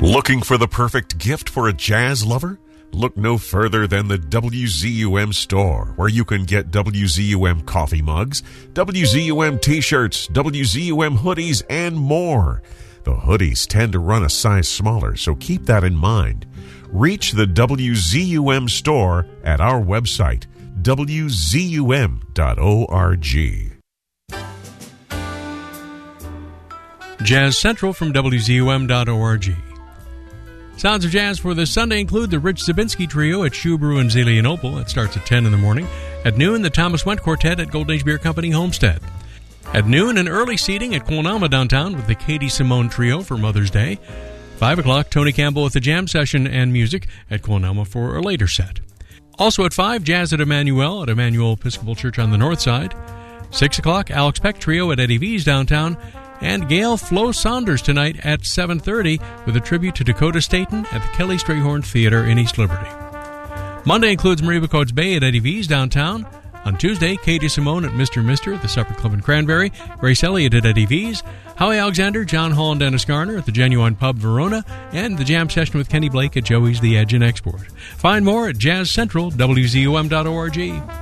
Looking for the perfect gift for a jazz lover? Look no further than the WZUM store, where you can get WZUM coffee mugs, WZUM t-shirts, WZUM hoodies, and more. The hoodies tend to run a size smaller, so keep that in mind. Reach the WZUM store at our website, wzum.org. Jazz Central from WZUM.org. Sounds of Jazz for this Sunday include the Rich Zabinski Trio at Shoe Brew in Zelienople. It starts at 10 in the morning. At noon, the Thomas Went Quartet at Golden Age Beer Company, Homestead. At noon, an early seating at Quonama downtown with the Katie Simone Trio for Mother's Day. 5 o'clock, Tony Campbell with the Jam Session and Music at Quonama for a later set. Also at 5, Jazz at Emmanuel Episcopal Church on the north side. 6 o'clock, Alex Peck Trio at Eddie V's downtown. And Gail Flo Saunders tonight at 7:30 with a tribute to Dakota Staten at the Kelly Strayhorn Theater in East Liberty. Monday includes Marie Coates Bay at Eddie V's downtown. On Tuesday, Katie Simone at Mr. Mister at the Supper Club in Cranberry. Grace Elliott at Eddie V's. Howie Alexander, John Hall, and Dennis Garner at the Genuine Pub Verona. And the Jam Session with Kenny Blake at Joey's The Edge and Export. Find more at Jazz Central, WZUM.org.